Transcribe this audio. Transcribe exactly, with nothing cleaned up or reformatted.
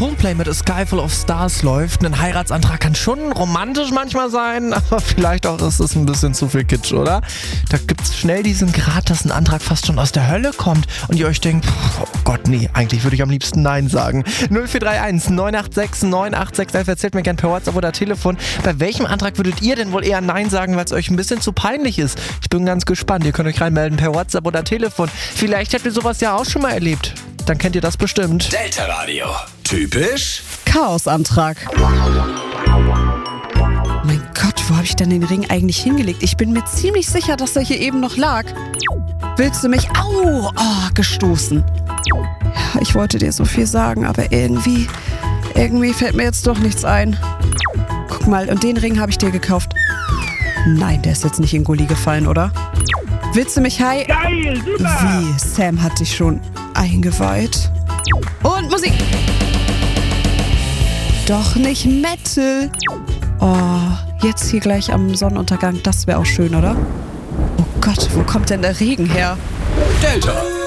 Coldplay mit A Sky Full of Stars läuft. Ein Heiratsantrag kann schon romantisch manchmal sein, aber vielleicht auch ist es ein bisschen zu viel Kitsch, oder? Da gibt es schnell diesen Grad, dass ein Antrag fast schon aus der Hölle kommt und ihr euch denkt, oh Gott, nee, eigentlich würde ich am liebsten Nein sagen. null vier drei eins neun acht sechs neun acht sechs elf, erzählt mir gerne per WhatsApp oder Telefon. Bei welchem Antrag würdet ihr denn wohl eher Nein sagen, weil es euch ein bisschen zu peinlich ist? Ich bin ganz gespannt. Ihr könnt euch reinmelden per WhatsApp oder Telefon. Vielleicht habt ihr sowas ja auch schon mal erlebt. Dann kennt ihr das bestimmt. Delta Radio. Typisch Chaosantrag. Mein Gott, wo habe ich denn den Ring eigentlich hingelegt? Ich bin mir ziemlich sicher, dass er hier eben noch lag. Willst du mich... Au! Oh, gestoßen. Ja, ich wollte dir so viel sagen, aber irgendwie... Irgendwie fällt mir jetzt doch nichts ein. Guck mal, und den Ring habe ich dir gekauft. Nein, der ist jetzt nicht in Gully gefallen, oder? Willst du mich high... Geil, super! Wie? Sam hat dich schon eingeweiht. Und Musik! Doch nicht Metal. Oh, jetzt hier gleich am Sonnenuntergang, das wäre auch schön, oder? Oh Gott, wo kommt denn der Regen her? Delta